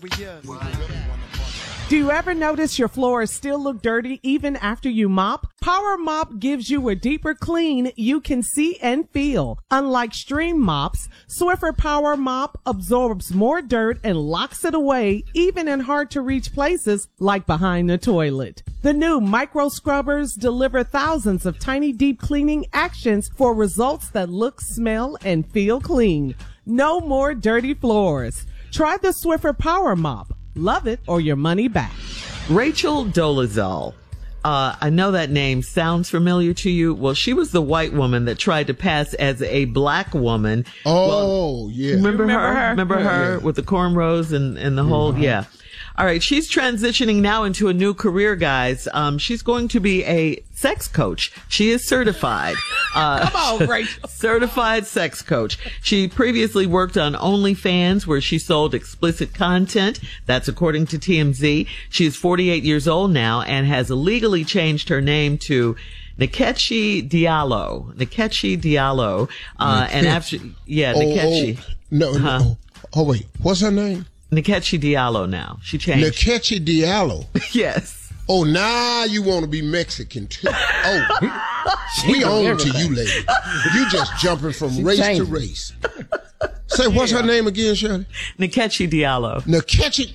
Do you ever notice your floors still look dirty even after you mop? Power Mop gives you a deeper clean you can see and feel. Unlike stream mops, Swiffer Power Mop absorbs more dirt and locks it away even in hard-to-reach places like behind the toilet. The new micro scrubbers deliver thousands of tiny deep cleaning actions for results that look, smell, and feel clean. No more dirty floors. Try the Swiffer Power Mop. Love it or your money back. Rachel Dolezal. I know that name sounds familiar to you. Well, she was the white woman that tried to pass as a black woman. Oh, yeah. Remember her? Remember her with the cornrows and the whole, yeah. All right. She's transitioning now into a new career, guys. She's going to be a sex coach. She is certified. Come on, Rachel. Certified sex coach. She previously worked on OnlyFans where she sold explicit content. That's according to TMZ. She's 48 years old now and has illegally changed her name to Nkechi Diallo. Nkechi Diallo. And after, Nkechi. No. Oh, wait. What's her name? Nkechi Diallo now. She changed. Nkechi Diallo. Yes. Oh, now you want to be Mexican too. Oh, we own to you, lady. You just jumping from race to race. Say, what's her name again, Shirley? Nkechi Diallo. Nkechi.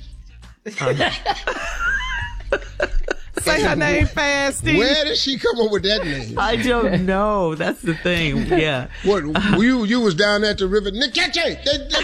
Say her name fast, Steve. Where did she come up with that name? I don't know. That's the thing. Yeah. What? You was down at the river. Nkechi.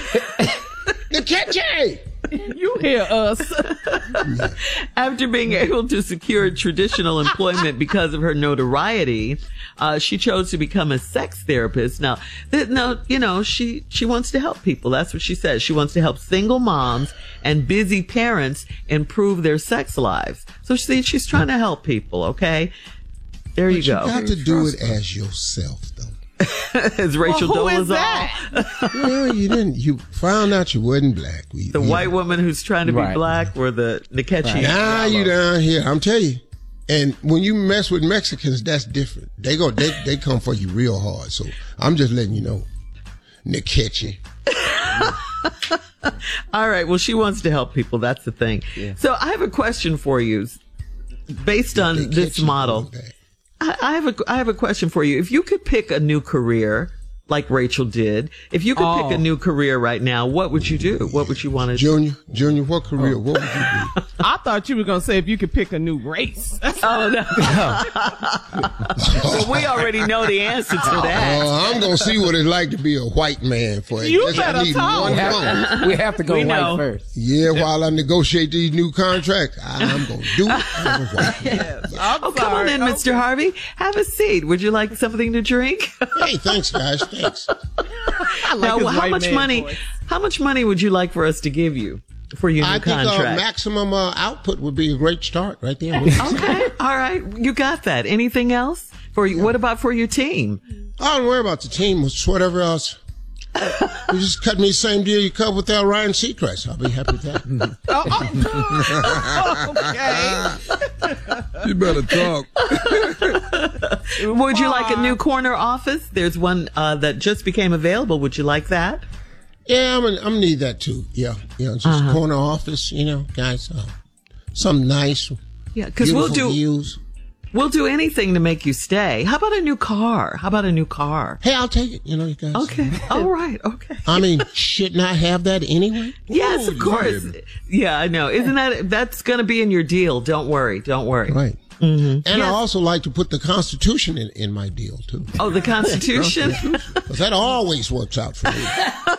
Nkechi. You hear us. After being able to secure traditional employment because of her notoriety, she chose to become a sex therapist. Now, she wants to help people. That's what she says. She wants to help single moms and busy parents improve their sex lives. So she's trying to help people, okay? There you go. You got to do it as yourself, though. As Rachel Dolezal. Who is that? Well, you didn't. You found out you wasn't black. The white woman who's trying to be black, or the Nkechi. Now you down here. I'm telling you. And when you mess with Mexicans, that's different. They come for you real hard. So I'm just letting you know, Nkechi. All right. Well, she wants to help people. That's the thing. Yeah. So I have a question for you, based on this model. I have a question for you. If you could pick a new career, like Rachel did, if you could pick a new career right now, what would you do? What would you want to do? Junior, what career? What would you do? I thought you were going to say if you could pick a new race. Oh, no. Well, we already know the answer to that. I'm going to see what it's like to be a white man for it. You better talk. We have to go white first. Yeah, while I negotiate these new contracts, I'm going to do it as a white man. Yes. Come on in, Mr. Harvey. Have a seat. Would you like something to drink? Hey, thanks, guys. Thanks. Now, how much money would you like for us to give you for your new contract? I think maximum output would be a great start right there. Okay. All right. You got that. Anything else? What about for your team? I don't worry about the team. It's whatever else. You just cut me the same deal you cut with Ryan Seacrest. I'll be happy with that. Okay. You better talk. Would you like a new corner office? There's one that just became available. Would you like that? Yeah, I'm gonna need that too. Yeah, just corner office. Guys, something nice. Yeah, because we'll do anything to make you stay. How about a new car? Hey, I'll take it. You guys. Okay. All right. Okay. I mean, shouldn't I have that anyway? Yes, of course. Yeah, I know. Isn't that's going to be in your deal? Don't worry. Right. Mm-hmm. And I also like to put the Constitution in my deal too. Oh, the Constitution? Because that always works out for me.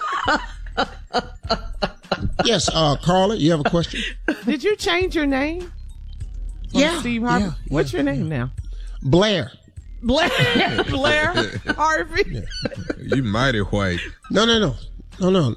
Yes, Carla, you have a question? Did you change your name? Yeah. Steve Harvey? Yeah, What's your name now? Blair. Blair Harvey? Yeah. You mighty white. No. Oh, no.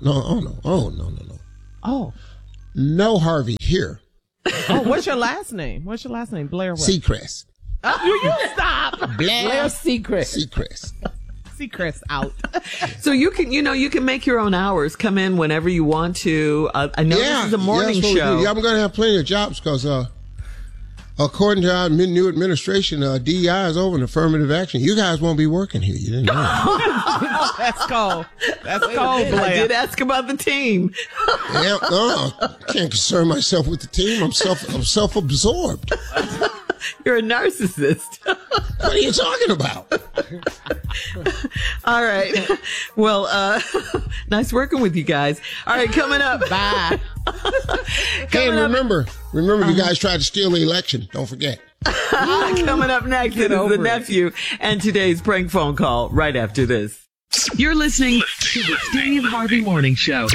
Oh. No Harvey here. Oh, what's your last name? Blair what? Seacrest. You stop. Blair Seacrest. Seacrest out. So you can make your own hours. Come in whenever you want to. I know this is a morning show. Yeah, I'm going to have plenty of jobs because according to our new administration, DEI is over and affirmative action. You guys won't be working here. You didn't know. That's cold. That's cold, Blair. I did ask about the team. Yeah, I can't concern myself with the team. I'm self-absorbed. You're a narcissist. What are you talking about? All right. Well, nice working with you guys. All right, coming up. Bye. Hey, and remember, you guys tried to steal the election. Don't forget. Coming up next is the nephew and today's prank phone call right after this. You're listening to the Steve Harvey Morning Show.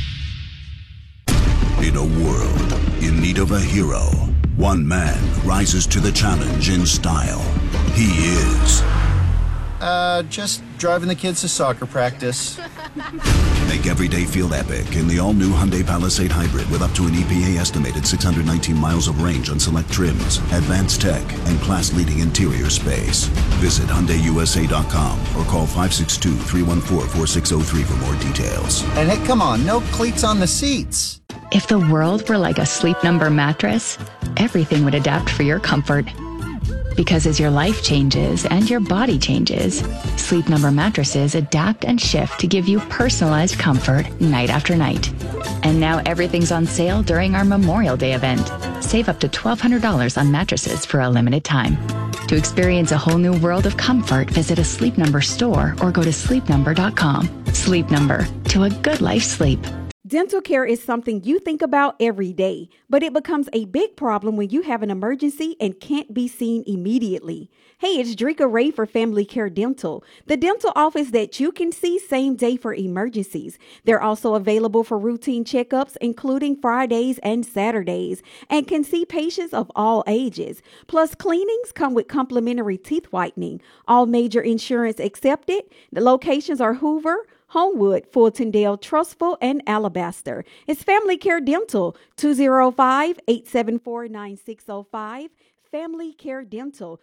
In a world in need of a hero, one man rises to the challenge in style. He is... just driving the kids to soccer practice. Make every day feel epic in the all-new Hyundai Palisade Hybrid with up to an EPA-estimated 619 miles of range on select trims, advanced tech, and class-leading interior space. Visit HyundaiUSA.com or call 562-314-4603 for more details. And hey, come on, no cleats on the seats. If the world were like a Sleep Number mattress, everything would adapt for your comfort. Because as your life changes and your body changes, Sleep Number mattresses adapt and shift to give you personalized comfort night after night. And now everything's on sale during our Memorial Day event. Save up to $1,200 on mattresses for a limited time. To experience a whole new world of comfort, visit a Sleep Number store or go to sleepnumber.com. Sleep Number, to a good life sleep. Dental care is something you think about every day, but it becomes a big problem when you have an emergency and can't be seen immediately. Hey, it's Drika Ray for Family Care Dental, the dental office that you can see same day for emergencies. They're also available for routine checkups, including Fridays and Saturdays, and can see patients of all ages. Plus, cleanings come with complimentary teeth whitening. All major insurance accepted. The locations are Hoover, Homewood, Fultondale, Trustful, and Alabaster. It's Family Care Dental, 205-874-9605. Family Care Dental,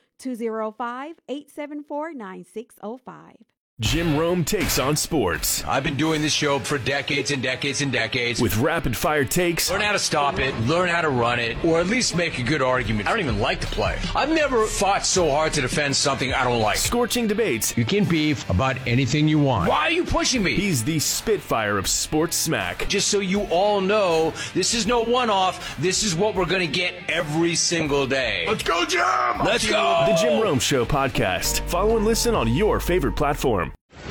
205-874-9605. Jim Rome takes on sports. I've been doing this show for decades and decades and decades. With rapid-fire takes. Learn how to stop it, learn how to run it, or at least make a good argument. I don't even like to play. I've never fought so hard to defend something I don't like. Scorching debates. You can beef about anything you want. Why are you pushing me? He's the Spitfire of sports smack. Just so you all know, this is no one-off. This is what we're going to get every single day. Let's go, Jim! Let's go! The Jim Rome Show podcast. Follow and listen on your favorite platform.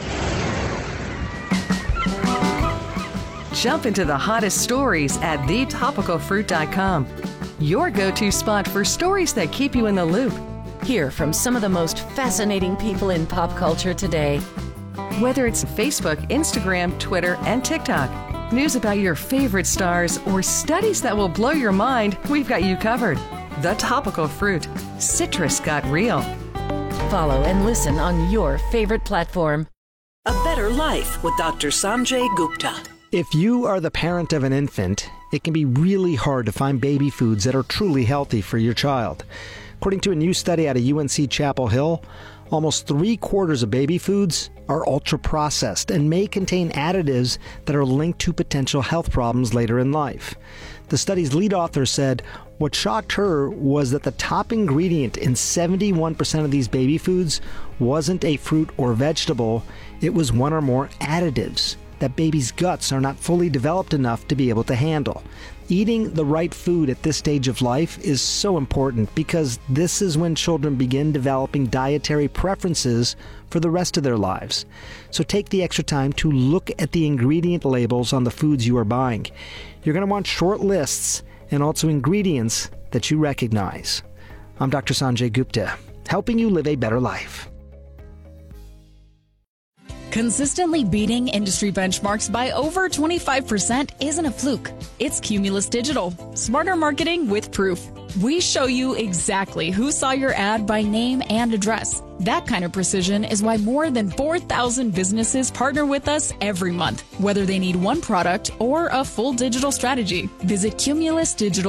Jump into the hottest stories at thetopicalfruit.com. Your go-to spot for stories that keep you in the loop. Hear from some of the most fascinating people in pop culture today. Whether it's Facebook, Instagram, Twitter, and TikTok, news about your favorite stars, or studies that will blow your mind, we've got you covered. The Topical Fruit. Citrus got real. Follow and listen on your favorite platform. A Better Life with Dr. Sanjay Gupta. If you are the parent of an infant, it can be really hard to find baby foods that are truly healthy for your child. According to a new study out of UNC Chapel Hill, almost 3/4 of baby foods are ultra-processed and may contain additives that are linked to potential health problems later in life. The study's lead author said what shocked her was that the top ingredient in 71% of these baby foods wasn't a fruit or vegetable, it was one or more additives that babies' guts are not fully developed enough to be able to handle. Eating the right food at this stage of life is so important because this is when children begin developing dietary preferences for the rest of their lives. So take the extra time to look at the ingredient labels on the foods you are buying. You're going to want short lists and also ingredients that you recognize. I'm Dr. Sanjay Gupta, helping you live a better life. Consistently beating industry benchmarks by over 25% isn't a fluke. It's Cumulus Digital. Smarter marketing with proof. We show you exactly who saw your ad by name and address. That kind of precision is why more than 4,000 businesses partner with us every month, whether they need one product or a full digital strategy. Visit Cumulus Digital.